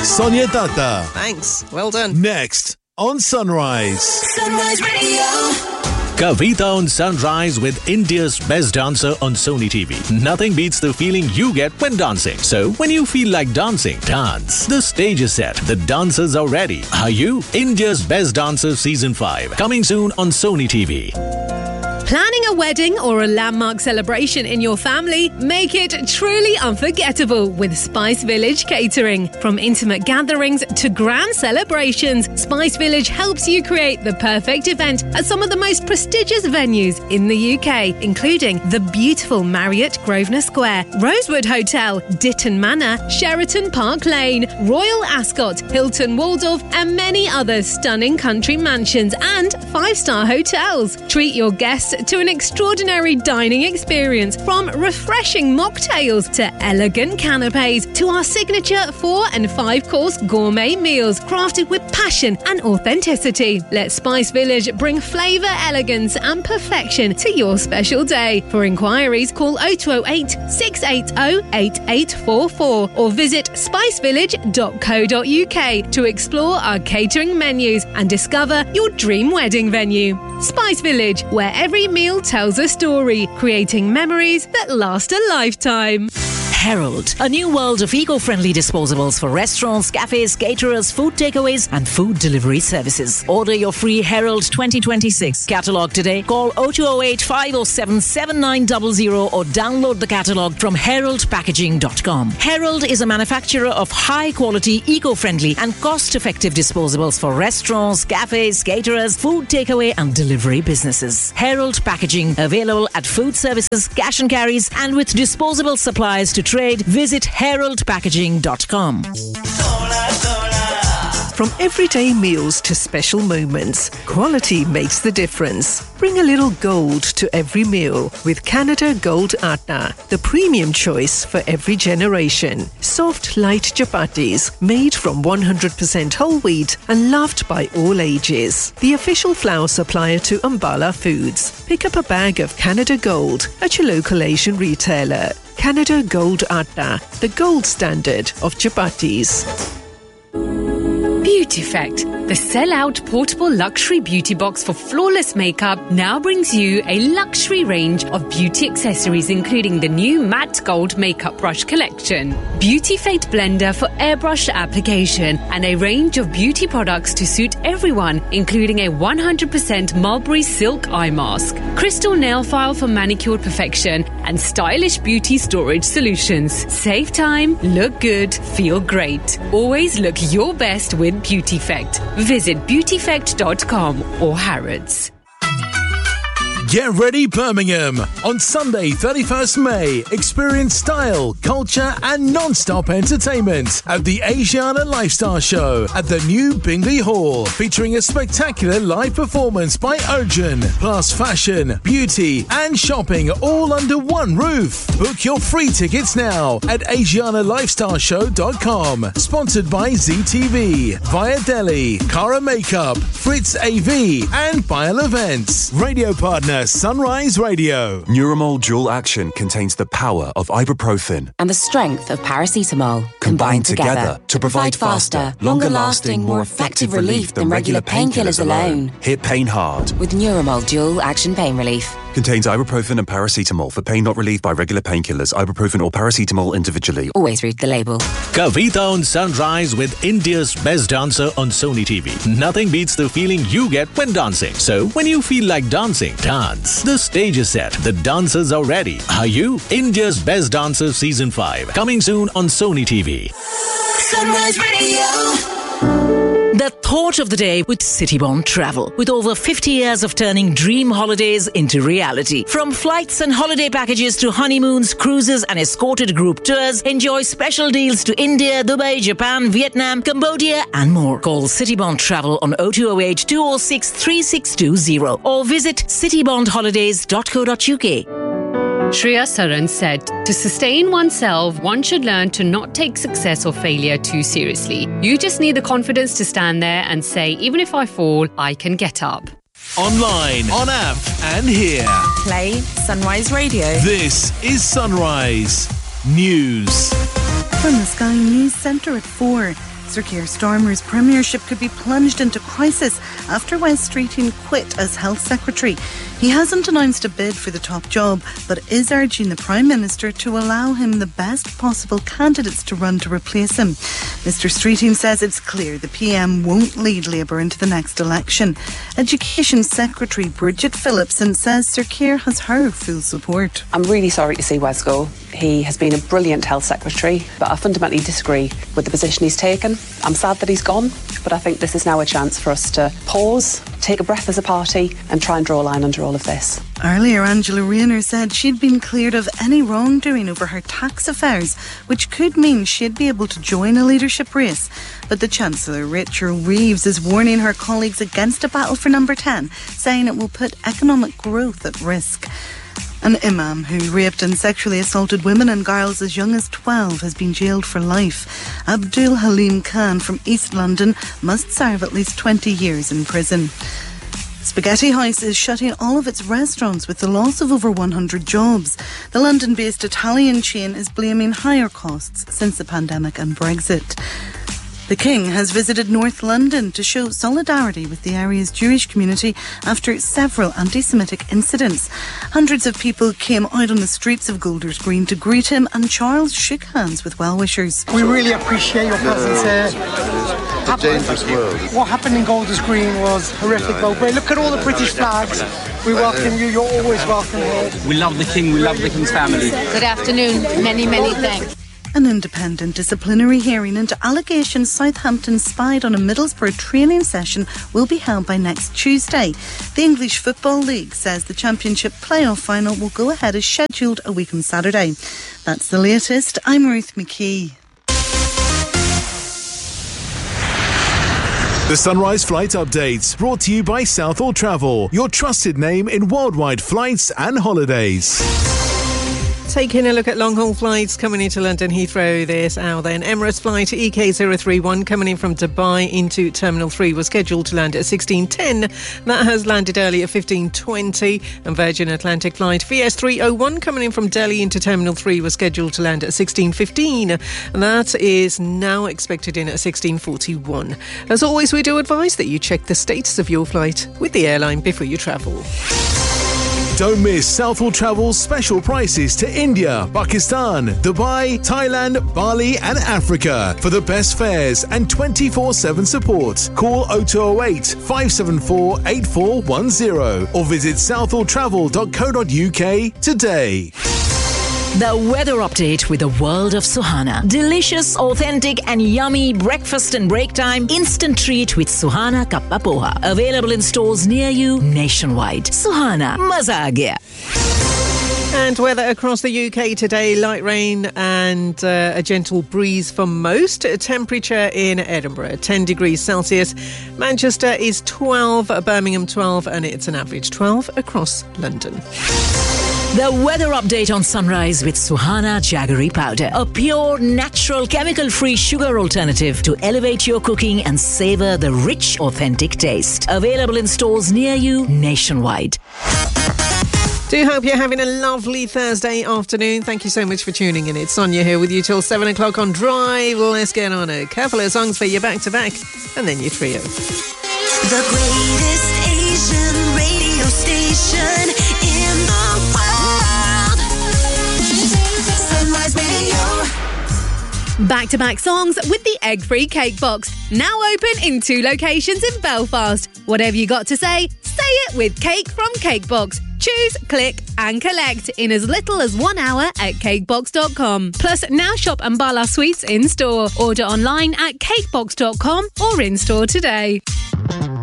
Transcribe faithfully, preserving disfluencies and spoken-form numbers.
Sonia Tata. Thanks. Well done. Next on Sunrise. Sunrise Radio. Kavita on Sunrise with India's best dancer on Sony T V. Nothing beats the feeling you get when dancing. So, when you feel like dancing, dance. The stage is set. The dancers are ready. Are you? India's Best Dancer Season five. Coming soon on Sony T V. Planning a wedding or a landmark celebration in your family? Make it truly unforgettable with Spice Village Catering. From intimate gatherings to grand celebrations, Spice Village helps you create the perfect event at some of the most prestigious venues in the U K, including the beautiful Marriott Grosvenor Square, Rosewood Hotel, Ditton Manor, Sheraton Park Lane, Royal Ascot, Hilton Waldorf, and many other stunning country mansions and five-star hotels. Treat your guests to an extraordinary dining experience, from refreshing mocktails to elegant canapes to our signature four and five course gourmet meals crafted with passion and authenticity. Let Spice Village bring flavour, elegance and perfection to your special day. For inquiries, call oh two oh eight, six eight oh, eight eight four four or visit spice village dot co dot uk to explore our catering menus and discover your dream wedding venue. Spice Village, where every meal tells a story, creating memories that last a lifetime. Herald, a new world of eco-friendly disposables for restaurants, cafes, caterers, food takeaways and food delivery services. Order your free Herald twenty twenty-six catalogue today. Call oh two oh eight, five oh seven, seven nine zero zero or download the catalogue from herald packaging dot com. Herald is a manufacturer of high-quality, eco-friendly and cost-effective disposables for restaurants, cafes, caterers, food takeaway and delivery businesses. Herald Packaging, available at food services, cash and carries and with disposable supplies to trade. Visit herald packaging dot com. From everyday meals to special moments, quality makes the difference. Bring a little gold to every meal with Canada Gold Atta, the premium choice for every generation. Soft, light chapatis made from one hundred percent whole wheat and loved by all ages. The official flour supplier to Umbala Foods. Pick up a bag of Canada Gold at your local Asian retailer. Canada Gold Atta, the gold standard of chapatis. Beautifect, the sell-out portable luxury beauty box for flawless makeup, now brings you a luxury range of beauty accessories, including the new matte gold makeup brush collection, Beautifect blender for airbrush application, and a range of beauty products to suit everyone, including a one hundred percent mulberry silk eye mask, crystal nail file for manicured perfection, and stylish beauty storage solutions. Save time, look good, feel great. Always look your best with Beautifect. Visit beautifect dot com or Harrods. Get ready, Birmingham! On Sunday, thirty-first May, experience style, culture and non-stop entertainment at the Asiana Lifestyle Show at the new Bingley Hall, featuring a spectacular live performance by Urgent, plus fashion, beauty and shopping all under one roof. Book your free tickets now at asiana lifestyle show dot com. Sponsored by Z T V, Via Delhi, Cara Makeup, Fritz A V and Bile Events. Radio partner Sunrise Radio. Neuramol Dual Action contains the power of ibuprofen and the strength of paracetamol combined, combined together, together to provide faster, longer-lasting, more effective relief than regular painkillers alone. Hit pain hard with Neuramol Dual Action Pain Relief. Contains ibuprofen and paracetamol for pain not relieved by regular painkillers, ibuprofen or paracetamol individually. Always read the label. Kavita on Sunrise with India's best dancer on Sony T V. Nothing beats the feeling you get when dancing. So, when you feel like dancing, dance. The stage is set. The dancers are ready. Are you? India's Best Dancer Season five. Coming soon on Sony T V. Sunrise Radio. The thought of the day with Citybond Travel. With over fifty years of turning dream holidays into reality. From flights and holiday packages to honeymoons, cruises and escorted group tours, enjoy special deals to India, Dubai, Japan, Vietnam, Cambodia and more. Call Citybond Travel on oh two oh eight, two oh six, three six two oh or visit citybond holidays dot co dot uk. Shreya Saran said, to sustain oneself, one should learn to not take success or failure too seriously. You just need the confidence to stand there and say, even if I fall, I can get up. Online, on app and here. Play Sunrise Radio. This is Sunrise News. From the Sky News Centre at four. Sir Keir Starmer's premiership could be plunged into crisis after Wes Streeting quit as Health Secretary. He hasn't announced a bid for the top job, but is urging the Prime Minister to allow him the best possible candidates to run to replace him. Mister Streeting says it's clear the P M won't lead Labour into the next election. Education Secretary Bridget Phillipson says Sir Keir has her full support. I'm really sorry to see Wes go. He has been a brilliant Health Secretary, but I fundamentally disagree with the position he's taken. I'm sad that he's gone, but I think this is now a chance for us to pause, take a breath as a party and try and draw a line under all of this. Earlier, Angela Rayner said she'd been cleared of any wrongdoing over her tax affairs, which could mean she'd be able to join a leadership race. But the Chancellor, Rachel Reeves, is warning her colleagues against a battle for number ten, saying it will put economic growth at risk. An imam who raped and sexually assaulted women and girls as young as twelve has been jailed for life. Abdul Halim Khan from East London must serve at least twenty years in prison. Spaghetti House is shutting all of its restaurants with the loss of over one hundred jobs. The London-based Italian chain is blaming higher costs since the pandemic and Brexit. The King has visited North London to show solidarity with the area's Jewish community after several anti-Semitic incidents. Hundreds of people came out on the streets of Golders Green to greet him, and Charles shook hands with well-wishers. We really appreciate your presence here. It's a dangerous world. What happened in Golders Green was horrific, but look at all the British flags. We welcome you, you're always welcome here. We love the King, we love the King's family. Good afternoon, many, many thanks. An independent disciplinary hearing into allegations Southampton spied on a Middlesbrough training session will be held by next Tuesday. The English Football League says the Championship playoff final will go ahead as scheduled a week on Saturday. That's the latest. I'm Ruth McKee. The Sunrise Flight Updates, brought to you by Southall Travel, your trusted name in worldwide flights and holidays. Taking a look at long-haul flights coming into London Heathrow this hour then. Emirates flight E K zero three one coming in from Dubai into Terminal three was scheduled to land at sixteen ten. That has landed early at fifteen twenty. And Virgin Atlantic flight V S three oh one coming in from Delhi into Terminal three was scheduled to land at sixteen fifteen. And that is now expected in at sixteen forty-one. As always, we do advise that you check the status of your flight with the airline before you travel. Don't miss Southall Travel's special prices to India, Pakistan, Dubai, Thailand, Bali and Africa. For the best fares and twenty-four seven support, call oh two oh eight, five seven four, eight four one oh or visit southall travel dot co dot uk today. The weather update with the world of Suhana. Delicious, authentic and yummy breakfast and break time instant treat with Suhana Kappa Poha. Available in stores near you nationwide. Suhana, maza aa gaya. And weather across the U K today, light rain and uh, a gentle breeze for most. Temperature in Edinburgh, ten degrees Celsius. Manchester is twelve, Birmingham twelve, and it's an average twelve across London. The weather update on Sunrise with Suhana Jaggery Powder. A pure, natural, chemical-free sugar alternative to elevate your cooking and savour the rich, authentic taste. Available in stores near you nationwide. Do hope you're having a lovely Thursday afternoon. Thank you so much for tuning in. It's Sonia here with you till seven o'clock on Drive. Let's get on a couple of songs for you back-to-back and then your trio. The greatest Asian radio station in the world. Sunrise Radio. Back-to-back songs with the egg-free cake box. Now open in two locations in Belfast. Whatever you got to say, say it with Cake from Cakebox. Choose, click and collect in as little as one hour at cakebox dot com. Plus, now shop Ambala Sweets in-store. Order online at cakebox dot com or in-store today.